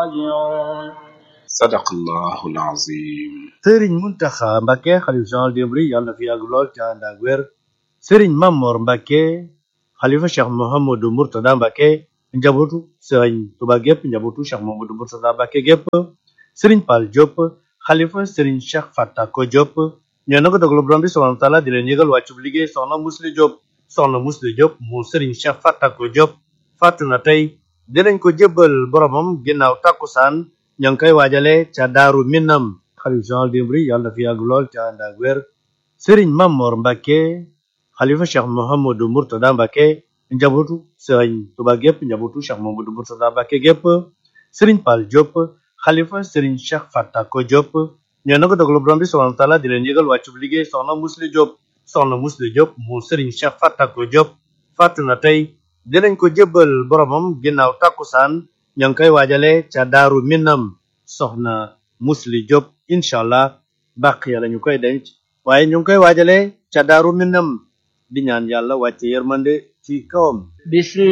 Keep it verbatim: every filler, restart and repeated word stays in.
راجعون صدق الله العظيم. Serigne Mountakha Mbacké xalif général des mourides yàlla na fi yàgg lool te ànd ak wér. Serigne Mamor Mbacké xalifa Cheikh Mouhamadou Mourtada Mbacké njabootu Serigne Touba gépp njabootu Cheikh Mouhamadou Mourtada Mbacké gépp. Serigne Pal Diop xalifa Serigne Cheikh Fatako Diop ñoo na ko dogal borom bi subhanahu wa taala di leen yëgal wàccub liggéey soxna Musli Diop soxna Musli Diop mu Serigne Cheikh Fatako Diop fàttu na tey dinañ ko jébbal boromam ginnaaw takkusaan ña ngi koy waajale ca Daaru Minam xalif général des mourides yàlla na fi yàgg lool te ànd ak wér. Serigne Mamor Mbacké xalifa Cheikh Mouhamadou Mourtada Mbacké njabootu Serigne Touba gépp njabootu Cheikh Mouhamadou Mourtada Mbacké gépp. Serigne Pal Diop xalifa Serigne Cheikh Fatako Diop ñoo na ko dogal borom bi subhanahu wa taala di leen yëgal wàccub liggéey soxna Musli Diop soxna Musli Diop mu Serigne Cheikh Fatako Diop fàttu na tey dinañ ko jébbal boromam ginnaaw takkusaan ña ngi koy waajale ca Daaru Minam soxna Musli Diop incha allah bàq ya lañu koy denc waaye ñu ngi koy waajale ca Daaru Minam di ñaan yàlla wàcce yërmande ci kawam.